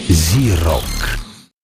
Зирок.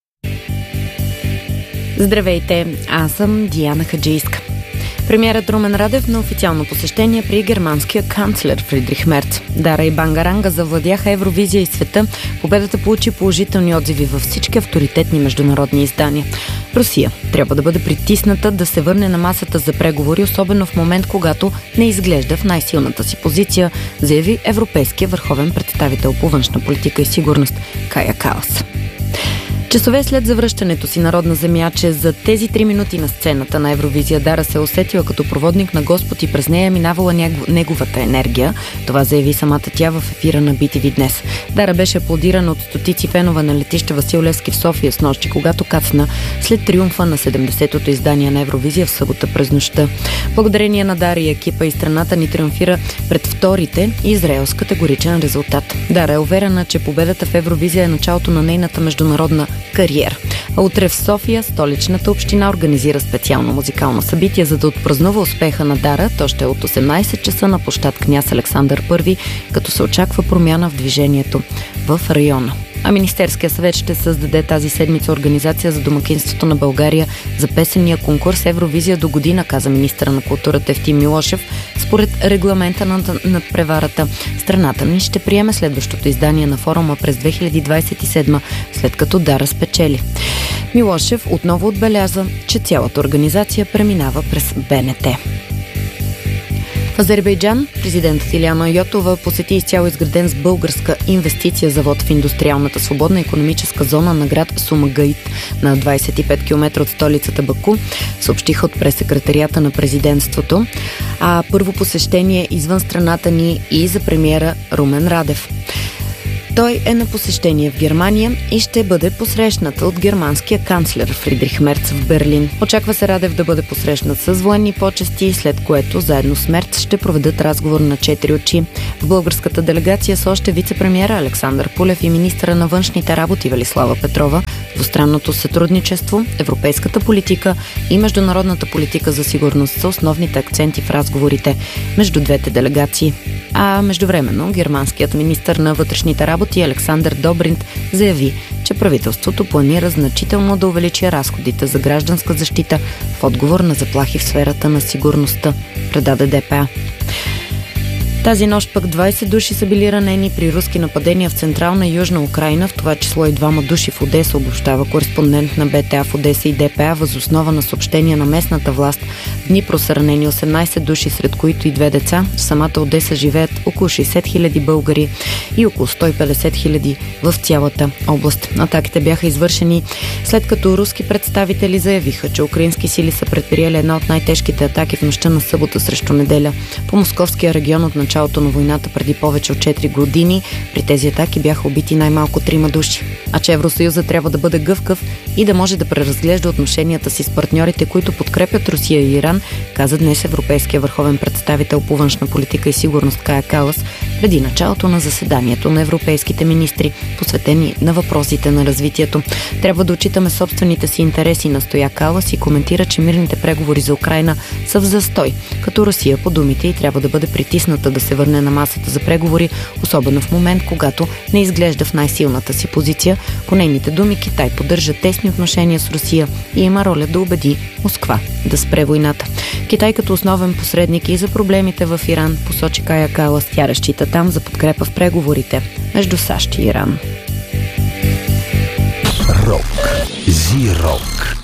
Здравейте, аз съм Диана Хаджийска. Премиерът Румен Радев на официално посещение при германския канцлер Фридрих Мерц. Дара и Бангаранга завладяха Евровизия и света. Победата получи положителни отзиви във всички авторитетни международни издания. Русия трябва да бъде притисната да се върне на масата за преговори, особено в момент, когато не изглежда в най-силната си позиция, заяви европейския върховен представител по външна политика и сигурност Кая Калас. Часове след завръщането си на родна земя, че за тези 3 минути на сцената на Евровизия Дара се усетила като проводник на Господ и през нея минавала неговата енергия. Това заяви самата тя в ефира на BTV днес. Дара беше аплодирана от стотици фенове на летище Васил Левски в София снощи, когато кацна след триумфа на 70-то издание на Евровизия в събота през нощта. Благодарение на Дара и екипа и страната ни триумфира пред вторите Израел с категоричен резултат. Дара е уверена, че победата в Евровизия е началото на нейната международна кариера. А утре в София столичната община организира специално музикално събитие, за да отпразнува успеха на Дара. То ще е от 18 часа на площад Княз Александър I, като се очаква промяна в движението в района. А Министерския съвет ще създаде тази седмица организация за домакинството на България за песенния конкурс Евровизия до година, каза министъра на културата Евтим Милошев. Според регламента на надпреварата, страната ни ще приеме следващото издание на форума през 2027, след като Дара спечели. Милошев отново отбеляза, че цялата организация преминава през БНТ. В Азербайджан президентът Иляна Йотова посети изцяло изграден с българска инвестиция завод в индустриалната свободна икономическа зона на град Сумгаит на 25 км от столицата Баку, съобщиха от прес-секретарията на президентството. А първо посещение извън страната ни и за премиера Румен Радев. Той е на посещение в Германия и ще бъде посрещнат от германския канцлер Фридрих Мерц в Берлин. Очаква се Радев да бъде посрещнат с военни почести, след което заедно с Мерц ще проведат разговор на 4 очи. В българската делегация са още вице-премиера Александър Пулев и министъра на външните работи Велислава Петрова. Двустранното сътрудничество, европейската политика и международната политика за сигурност са основните акценти в разговорите между двете делегации. А междувременно германският министър на вътрешните работи Александър Добринт заяви, че правителството планира значително да увеличи разходите за гражданска защита в отговор на заплахи в сферата на сигурността, предаде ДПА. Тази нощ пък 20 души са били ранени при руски нападения в Централна и Южна Украйна, в това число и 2 души в Одеса, обобщава кореспондент на БТА в Одеса и ДПА, въз основа на съобщения на местната власт. В Днипро са ранени 18 души, сред които и 2 деца. В самата Одеса живеят около 60 000 българи и около 150 000 в цялата област. Атаките бяха извършени след като руски представители заявиха, че украински сили са предприели една от най-тежките атаки в нощта на събота срещу неделя по московския регион от началото на войната преди повече от 4 години. При тези атаки бяха убити най-малко 3 души. А че Евросъюза трябва да бъде гъвкав и да може да преразглежда отношенията си с партньорите, които подкрепят Русия и Иран, каза днес европейския върховен представител по външна политика и сигурност Кая Калас преди началото на заседанието на европейските министри, посветени на въпросите на развитието. Трябва да отчитаме собствените си интереси, настоя Калас и коментира, че мирните преговори за Украйна са в застой, като Русия, по думите й, трябва да бъде притисната да се върне на масата за преговори, особено в момент, когато не изглежда в най-силната си позиция. По нейните думи, Китай поддържа тесни отношения с Русия и има роля да убеди Москва да спре войната. Китай като основен посредник и за проблемите в Иран, посочи Кая Калас. Тя разчита там за подкрепа в преговорите между САЩ и Иран. Рок. Зирок.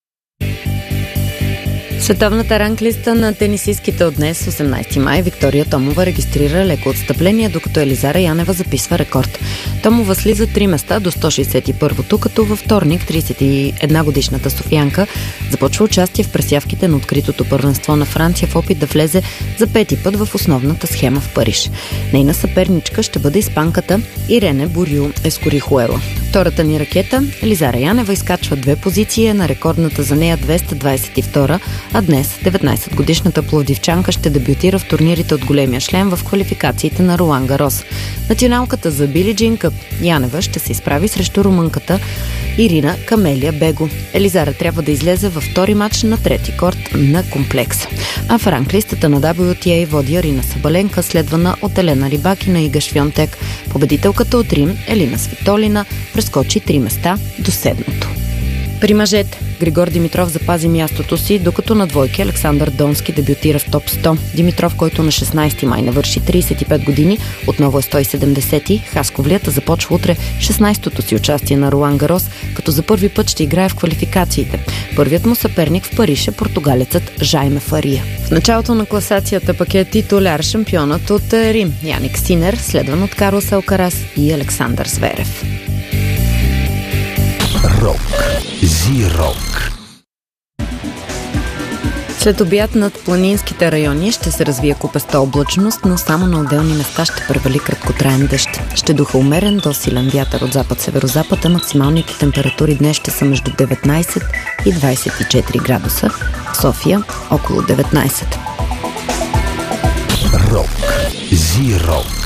Световната ранглиста на тенисистките от днес, 18 май, Виктория Томова регистрира леко отстъпление, докато Елизара Янева записва рекорд. Томова слиза 3 места до 161-то, като във вторник 31-годишната софиянка започва участие в пресявките на откритото първенство на Франция в опит да влезе за 5-ти път в основната схема в Париж. Нейна съперничка ще бъде испанката Ирене Бурю Ескорихуела. Втората ни ракета, Елизара Янева, изкачва 2 позиции на рекордната за нея 222, а днес 19-годишната пловдивчанка ще дебютира в турнирите от големия шлем в квалификациите на Ролан Гарос. Националката за Били Джин Къп Янева ще се изправи срещу румънката Ирина Камелия Бего. Елизара трябва да излезе във втори матч на трети корт на комплекса. А в ранглистата на WTA води Арина Сабаленка, следвана от Елена Рибак и на Ига Швионтек. Победителката от Рим, Елина Свитолина, прескочи 3 места до 7-то. При мъжете Григор Димитров запази мястото си, докато на двойки Александър Донски дебютира в топ 100. Димитров, който на 16 май навърши 35 години, отново е 170-ти. Хасковлията започва утре 16-то си участие на Ролан Гарос, като за първи път ще играе в квалификациите. Първият му съперник в Париж е португалецът Жайме Фария. В началото на класацията пък е титуляр шампионът от Рим Яник Синер, следван от Карлос Алкарас и Александър Зверев. Рок. Зи-рок. След обяд над планинските райони ще се развие купеста облачност, но само на отделни места ще превали краткотраен дъжд. Ще духа умерен до силен вятър от запад-северозапад, а максималните температури днес ще са между 19 и 24 градуса. В София около 19. Рок. Зи-рок.